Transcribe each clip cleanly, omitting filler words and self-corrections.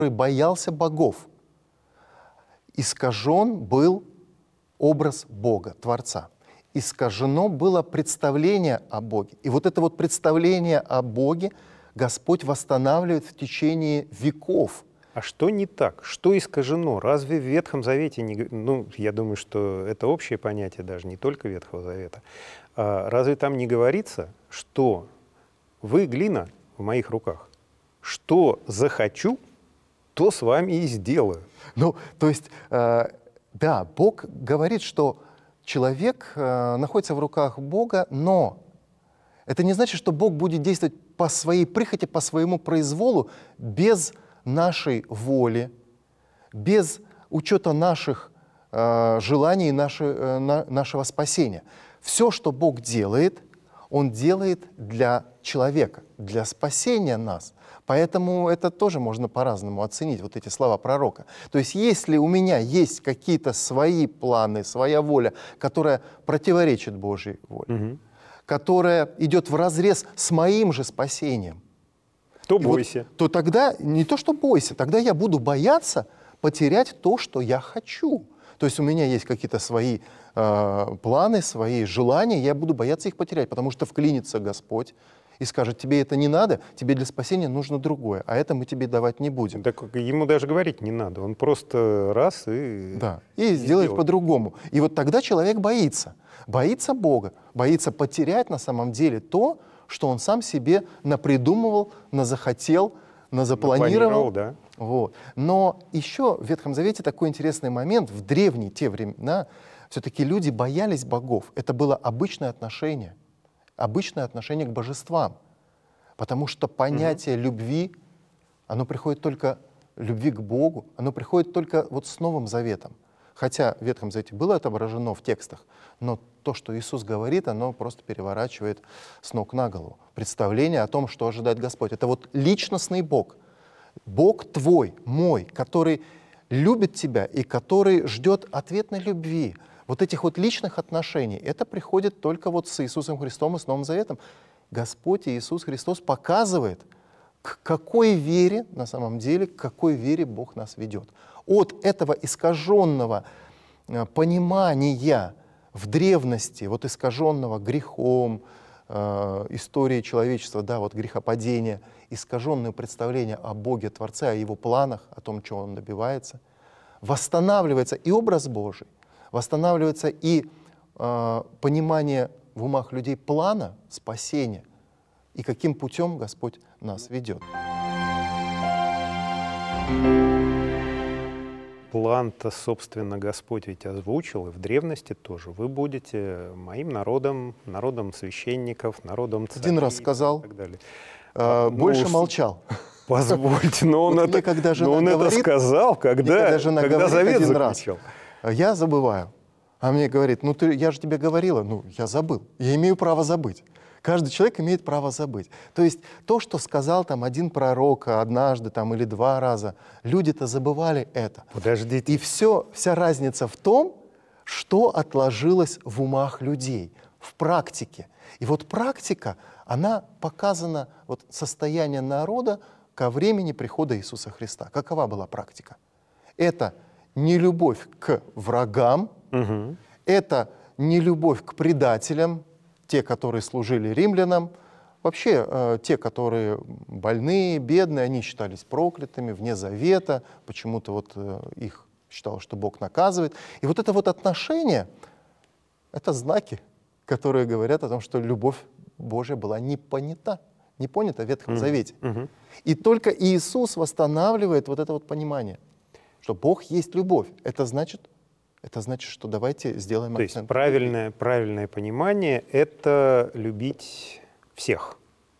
боялся богов. Искажен был образ Бога, Творца. Искажено было представление о Боге. И вот это вот представление о Боге Господь восстанавливает в течение веков. А что не так? Что искажено? Разве в Ветхом Завете, ну, я думаю, что это общее понятие даже, не только Ветхого Завета, разве там не говорится, что вы глина в моих руках, что захочу, то с вами и сделаю? Ну, то есть, да, Бог говорит, что человек находится в руках Бога, но это не значит, что Бог будет действовать по своей прихоти, по своему произволу, без нашей воли, без учета наших желаний и нашего спасения. Все, что Бог делает, Он делает для человека, для спасения нас. Поэтому это тоже можно по-разному оценить, вот эти слова пророка. То есть если у меня есть какие-то свои планы, своя воля, которая противоречит Божьей воле, которая идет вразрез с моим же спасением, то бойся. Вот, то тогда не то, что бойся, тогда я буду бояться потерять то, что я хочу. То есть у меня есть какие-то свои планы, свои желания, я буду бояться их потерять, потому что вклинится Господь и скажет: тебе это не надо, тебе для спасения нужно другое, а это мы тебе давать не будем. Так ему даже говорить не надо, он просто раз и... Да, и сделает по-другому. И вот тогда человек боится Бога, боится потерять на самом деле то, что он сам себе напридумывал, назахотел, назапланировал. Да. Вот. Но еще в Ветхом Завете такой интересный момент. В древние те времена все-таки люди боялись богов. Это было обычное отношение к божествам. Потому что понятие любви, оно приходит только, любви к Богу, оно приходит только вот с Новым Заветом. Хотя в Ветхом Завете было отображено в текстах, но то, что Иисус говорит, оно просто переворачивает с ног на голову. Представление о том, что ожидает Господь. Это вот личностный Бог. Бог твой, мой, который любит тебя и который ждет ответной любви. Вот этих вот личных отношений, это приходит только вот с Иисусом Христом и с Новым Заветом. Господь Иисус Христос показывает, к какой вере, на самом деле, к какой вере Бог нас ведет. От этого искаженного понимания в древности, вот искаженного грехом, истории человечества, да, вот грехопадения, искаженное представление о Боге Творце, о Его планах, о том, чего Он добивается, восстанавливается и образ Божий, восстанавливается и понимание в умах людей плана спасения и каким путем Господь нас ведет. План-то, собственно, Господь ведь озвучил, и в древности тоже. Вы будете моим народом, народом священников, народом царей. Один раз сказал, и так далее. Больше молчал. Позвольте, но он это сказал, когда завет заключал. Я забываю. А мне говорит: я же тебе говорила. Я забыл. Я имею право забыть. Каждый человек имеет право забыть. То есть то, что сказал там один пророк однажды там, или два раза, люди-то забывали это. Подождите. И вся разница в том, что отложилось в умах людей, в практике. И вот практика, она показана, вот состояние народа ко времени прихода Иисуса Христа. Какова была практика? Это нелюбовь к врагам, это нелюбовь к предателям, те, которые служили римлянам, вообще те, которые больные, бедные, они считались проклятыми, вне завета, почему-то вот их считалось, что Бог наказывает. И вот это вот отношение, это знаки, которые говорят о том, что любовь Божья была не понята в Ветхом Завете. И только Иисус восстанавливает вот это вот понимание, что Бог есть любовь. Это значит, что давайте сделаем акцент. То есть правильное понимание — это любить всех.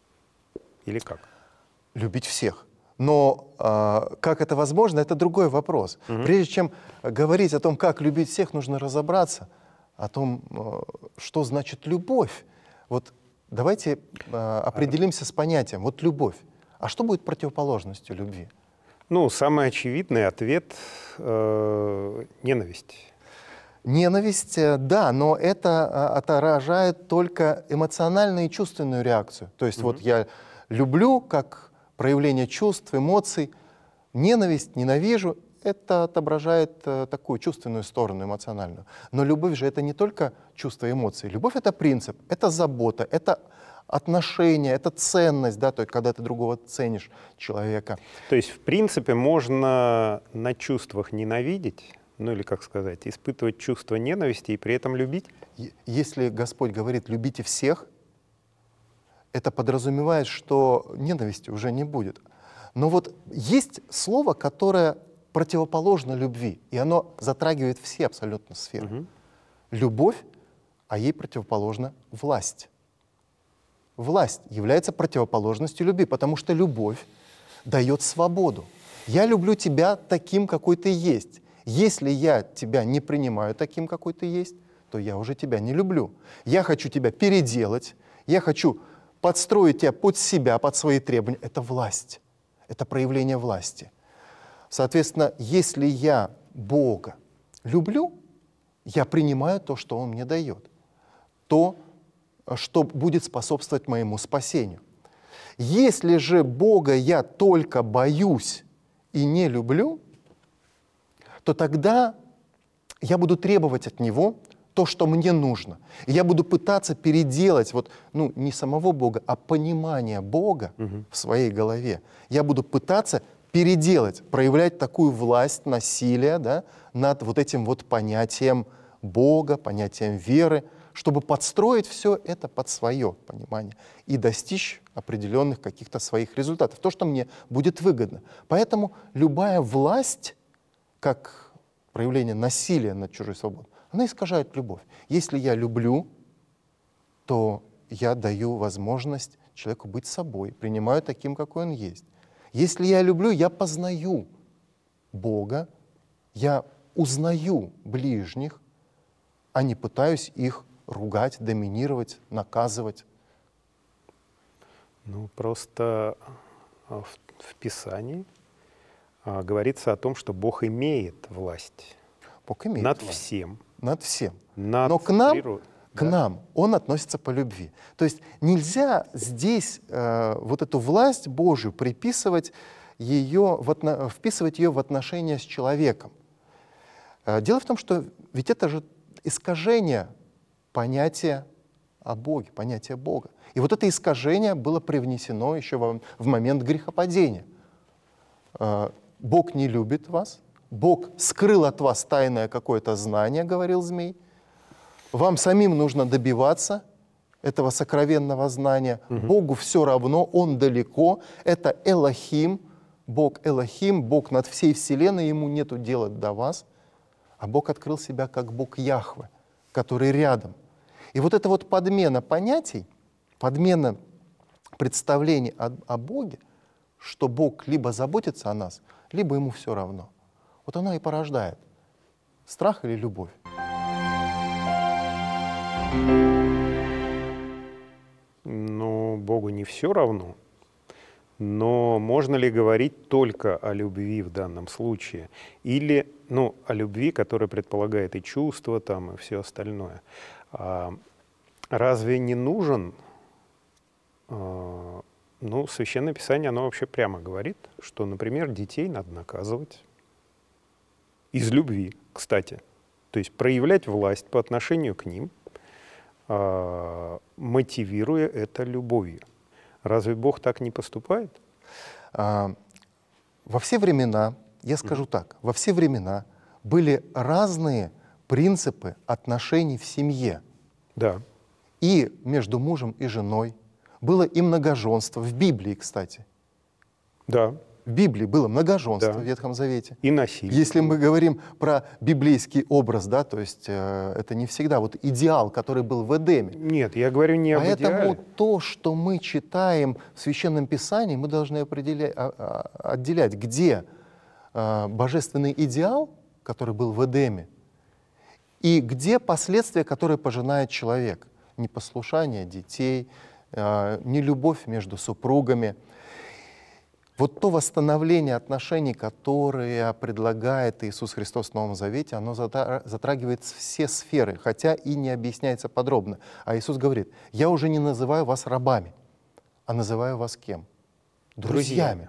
Или как? Любить всех. Но как это возможно, это другой вопрос. Прежде чем говорить о том, как любить всех, нужно разобраться о том, что значит любовь. Вот давайте определимся с понятием. Вот любовь. А что будет противоположностью любви? Самый очевидный ответ — ненависть. Ненависть, да, но это отражает только эмоциональную и чувственную реакцию. То есть вот я люблю как проявление чувств, эмоций, Ненависть, ненавижу — это отображает такую чувственную сторону, эмоциональную. Но любовь же — это не только чувство и эмоции. Любовь — это принцип, это забота, это отношение, это ценность, да, то есть когда ты другого ценишь человека. То есть, в принципе, можно на чувствах ненавидеть, ну или, как сказать, испытывать чувство ненависти и при этом любить? Если Господь говорит «любите всех», это подразумевает, что ненависти уже не будет. Но вот есть слово, которое противоположно любви, и оно затрагивает все абсолютно сферы. Мгм. Любовь, а ей противоположна власть. Власть является противоположностью любви, потому что любовь дает свободу. Я люблю тебя таким, какой ты есть. Если я тебя не принимаю таким, какой ты есть, то я уже тебя не люблю. Я хочу тебя переделать, я хочу подстроить тебя под себя, под свои требования. Это власть, это проявление власти. Соответственно, если я Бога люблю, я принимаю то, что Он мне дает, то, что будет способствовать моему спасению. Если же Бога я только боюсь и не люблю, то тогда я буду требовать от Него то, что мне нужно. И я буду пытаться переделать не самого Бога, а понимание Бога в своей голове. Я буду пытаться переделать, проявлять такую власть, насилие, да, над вот этим вот понятием Бога, понятием веры, чтобы подстроить все это под свое понимание и достичь определенных каких-то своих результатов, то, что мне будет выгодно. Поэтому любая власть, как проявление насилия над чужой свободой, она искажает любовь. Если я люблю, то я даю возможность человеку быть собой, принимаю таким, какой он есть. Если я люблю, я познаю Бога, я узнаю ближних, а не пытаюсь их ругать, доминировать, наказывать. Ну, просто в Писании говорится о том, что Бог имеет власть Бог имеет над власть. всем. Над всем. Над Но к нам, природой. Он относится по любви. То есть нельзя здесь вот эту власть Божию приписывать ее, вписывать ее в отношения с человеком. Дело в том, что ведь это же искажение понятия о Боге, понятия Бога. И вот это искажение было привнесено еще в момент грехопадения. Бог не любит вас, Бог скрыл от вас тайное какое-то знание, говорил змей. Вам самим нужно добиваться этого сокровенного знания. Богу все равно, Он далеко. Это Элохим, Бог над всей вселенной, Ему нету дела до вас. А Бог открыл себя как Бог Яхве, который рядом. И вот эта вот подмена понятий, подмена представлений о Боге, что Бог либо заботится о нас, либо Ему все равно. Вот она и порождает страх или любовь. Ну, Богу не все равно. Но можно ли говорить только о любви в данном случае? Или, о любви, которая предполагает и чувства, и все остальное? Разве не нужен, Священное Писание, оно вообще прямо говорит, что, например, детей надо наказывать из любви, кстати. То есть проявлять власть по отношению к ним, мотивируя это любовью. Разве Бог так не поступает? Во все времена, я скажу так, во все времена были разные принципы отношений в семье. Да. И между мужем и женой. Было и многоженство. В Библии, кстати. Да. В Библии было многоженство, Да. в Ветхом Завете. И насилие. Если мы говорим про библейский образ, да, то есть это не всегда вот идеал, который был в Эдеме. Нет, я говорю не об Поэтому идеале. то, что мы читаем в Священном Писании, мы должны отделять, где божественный идеал, который был в Эдеме, и где последствия, которые пожинает человек. Непослушание детей, нелюбовь между супругами. Вот то восстановление отношений, которое предлагает Иисус Христос в Новом Завете, оно затрагивает все сферы, хотя и не объясняется подробно. А Иисус говорит: «Я уже не называю вас рабами, а называю вас кем? Друзьями».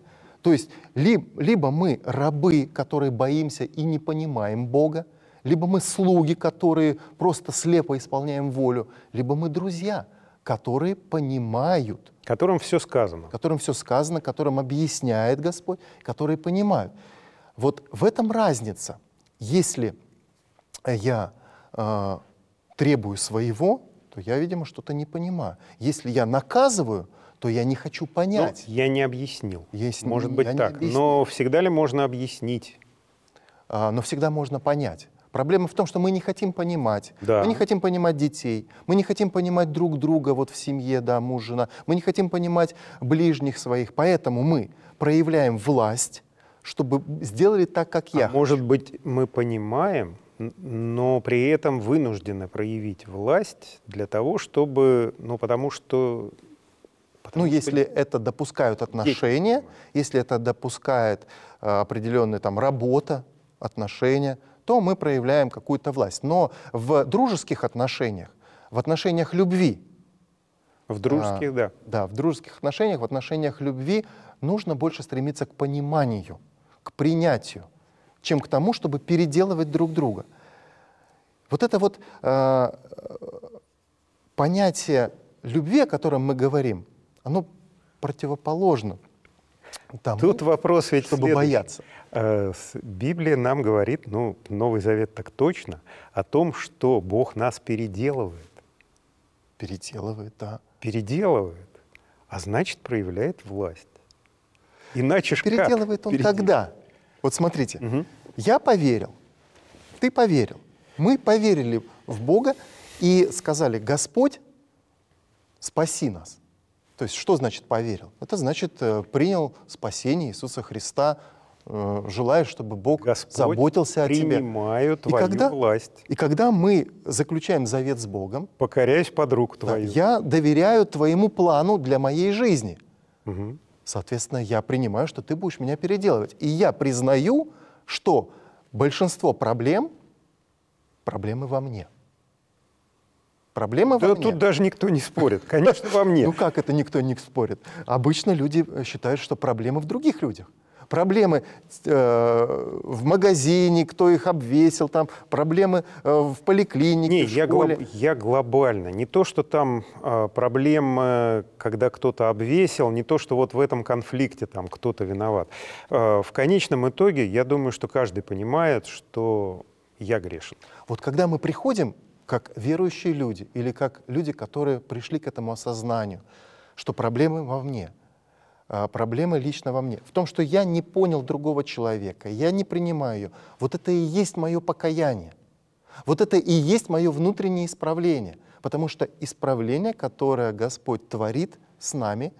То есть либо мы рабы, которые боимся и не понимаем Бога, либо мы слуги, которые просто слепо исполняем волю, либо мы друзья, которые понимают, Которым все сказано. которым все сказано, которым объясняет Господь, которые понимают. Вот в этом разница. Если я требую своего, то я, видимо, что-то не понимаю. Если я наказываю, то я не хочу понять. Я не объяснил. Есть- Может быть я не так. объяснил. Но всегда ли можно объяснить? Но всегда можно понять. Проблема в том, что мы не хотим понимать. Да. Мы не хотим понимать детей. Мы не хотим понимать друг друга вот в семье, да, муж, жена. Мы не хотим понимать ближних своих. Поэтому мы проявляем власть, чтобы сделали так, как я. Может быть, мы понимаем, но при этом вынуждены проявить власть для того, чтобы, потому что... Ну, если это допускают отношения, если это допускает определенная там работа, отношения, то мы проявляем какую-то власть. Но в дружеских отношениях, в отношениях любви, В дружеских, да. да, в дружеских отношениях, в отношениях любви нужно больше стремиться к пониманию, к принятию, чем к тому, чтобы переделывать друг друга. Вот это вот понятие любви, о котором мы говорим, оно противоположно тому, Тут вопрос ведь чтобы следующий. бояться. Библия нам говорит, Новый Завет так точно, о том, что Бог нас переделывает. Переделывает, да. Переделывает, а значит, проявляет власть. Иначе ж как? Переделывает он когда? Вот смотрите, я поверил, ты поверил, мы поверили в Бога и сказали: Господь, спаси нас. То есть что значит поверил? Это значит принял спасение Иисуса Христа, желаю, чтобы Бог Господь заботился о тебе. принимаю твою власть, И когда мы заключаем завет с Богом, покоряюсь под руку да, твою. я доверяю твоему плану для моей жизни. Мгм. Соответственно, я принимаю, что ты будешь меня переделывать. И я признаю, что большинство проблемы во мне. Проблема Да во мне. тут даже никто не спорит. Конечно, во мне. Ну как это никто не спорит? Обычно люди считают, что проблемы в других людях. Проблемы в магазине, кто их обвесил, там, проблемы в поликлинике, Не, в школе. я глобально. Не то, что там проблемы, когда кто-то обвесил, не то, что вот в этом конфликте там кто-то виноват. В конечном итоге, я думаю, что каждый понимает, что я грешен. Вот когда мы приходим, как верующие люди, или как люди, которые пришли к этому осознанию, что проблемы во мне, проблемы лично во мне, в том, что я не понял другого человека, я не принимаю ее, вот это и есть мое покаяние, вот это и есть мое внутреннее исправление, потому что исправление, которое Господь творит с нами,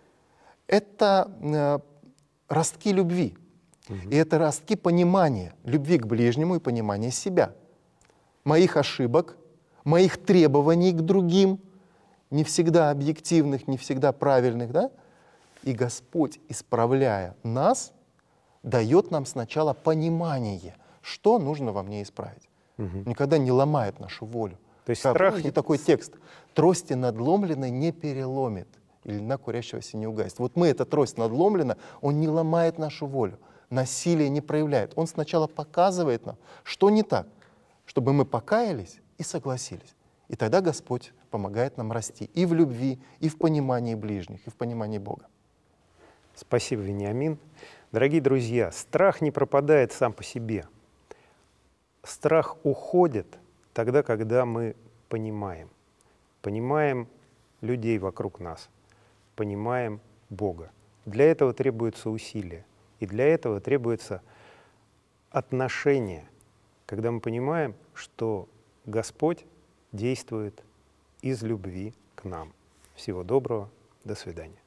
это ростки любви, и это ростки понимания, любви к ближнему и понимания себя, моих ошибок, моих требований к другим, не всегда объективных, не всегда правильных, да? И Господь, исправляя нас, дает нам сначала понимание, что нужно во мне исправить. Никогда не ломает нашу волю. То есть Как, страх помните такой текст: «Трости надломленной не переломит, и льна курящегося не угасит». Вот мы, эта трость надломлена, он не ломает нашу волю, насилие не проявляет. Он сначала показывает нам, что не так, чтобы мы покаялись и согласились. И тогда Господь помогает нам расти и в любви, и в понимании ближних, и в понимании Бога. Спасибо, Вениамин. Дорогие друзья, страх не пропадает сам по себе. Страх уходит тогда, когда мы понимаем. Понимаем людей вокруг нас, понимаем Бога. Для этого требуется усилие. И для этого требуется отношение, когда мы понимаем, что Господь действует из любви к нам. Всего доброго, до свидания.